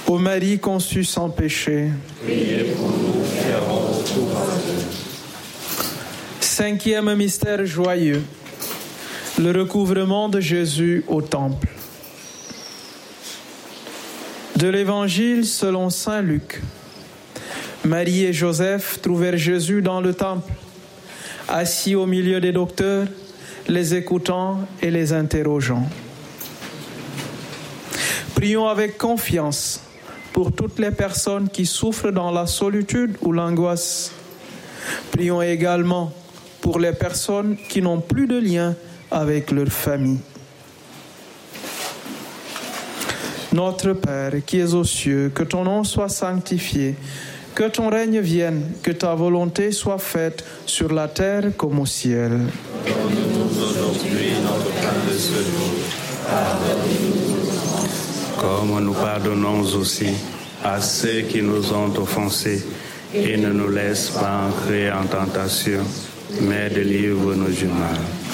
Ô Marie conçue sans péché, priez pour nous qui avons recours à Dieu. Cinquième mystère joyeux, le recouvrement de Jésus au temple. De l'Évangile selon saint Luc. Marie et Joseph trouvèrent Jésus dans le temple, assis au milieu des docteurs, les écoutant et les interrogeant. Prions avec confiance pour toutes les personnes qui souffrent dans la solitude ou l'angoisse. Prions également pour les personnes qui n'ont plus de lien avec leur famille. Notre Père qui es aux cieux, que ton nom soit sanctifié, que ton règne vienne, que ta volonté soit faite sur la terre comme au ciel. Donne-nous aujourd'hui notre pain de ce jour. Pardonne-nous comme nous pardonnons aussi à ceux qui nous ont offensés, et ne nous laisse pas entrer en tentation, mais délivre-nous du mal.